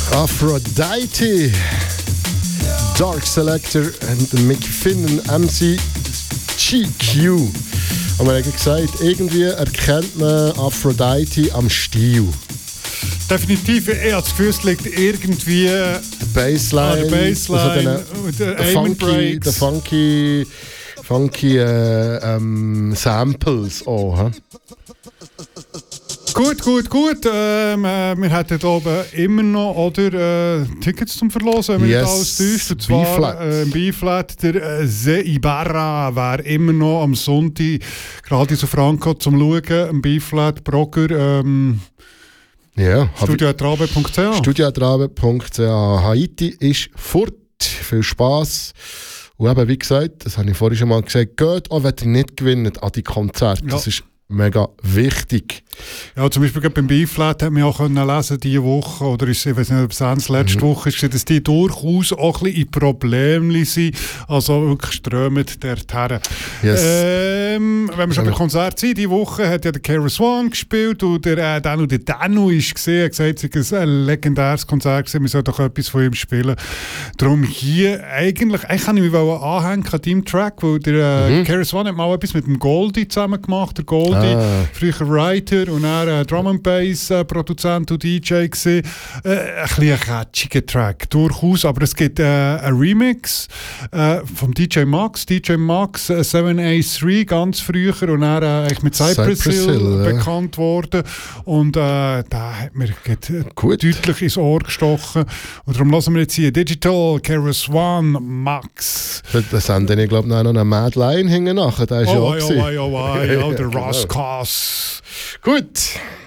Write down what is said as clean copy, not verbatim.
Aphrodite, Dark Selector und Mickey Finn und MC GQ. Und wir haben gesagt, irgendwie erkennt man Aphrodite am Stil. Definitiv, ich habe das Gefühl, es liegt irgendwie Bassline, an der Bassline, der funky Samples auch. Gut. Wir hätten hier oben immer noch Tickets zum Verlosen, wenn man nicht alles täuscht. Und zwar im B-Flat. Der Se Ibarra wäre immer noch am Sonntag gerade in Franco zum Schauen. Im B-Flat, Brogger. Ja, Studioatrabe.ch. Studioatrabe.ch. Haiti ist fort. Viel Spass. Und eben, wie gesagt, das habe ich vorhin schon mal gesagt, geht auch, wenn ihr nicht gewinnt an die Konzerte. Ja. Das ist mega wichtig. Ja, zum Beispiel beim B-Flat hat man auch lesen diese Woche, oder ich weiß nicht, ob es letzte Woche ist, dass die durchaus auch ein bisschen in Problemen sind. Also wirklich strömen dorthin. Yes. Wenn wir schon beim Konzert sind, diese Woche hat ja der KRS-One gespielt und der Danu ist gesehen, hat gesagt, es sei ein legendäres Konzert gewesen, wir sollen doch etwas von ihm spielen. Darum hier, eigentlich kann ich mich anhängen an deinem Track, weil der KRS-One hat mal etwas mit dem Goldie zusammen gemacht. Der Goldie, früher Writer und er Drum and Bass Produzent und DJ gewesen. Ein bisschen ein catchiger Track, durchaus, aber es gibt einen Remix vom DJ Max 7A3, ganz früher, und er mit Cypress Hill bekannt worden, und der hat mir deutlich ins Ohr gestochen, und darum lassen wir jetzt hier Digital KRS-One Max. Das haben dann, ich glaube, noch eine Mad Lion hinten nachher, der ist ja, der Rascals. Gut.